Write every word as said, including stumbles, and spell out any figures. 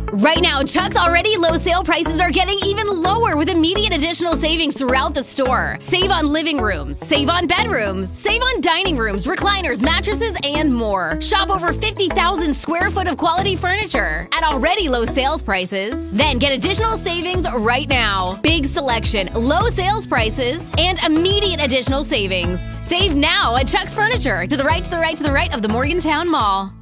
Right now, Chuck's already low sale prices are getting even lower with immediate additional savings throughout the store. Save on living rooms, save on bedrooms, save on dining rooms, recliners, mattresses, and more. Shop over fifty thousand square foot of quality furniture at already low sales prices. Then get additional savings right now. Big selection, low sales prices, and immediate additional savings. Save now at Chuck's Furniture, to the right, to the right, to the right of the Morgantown Mall.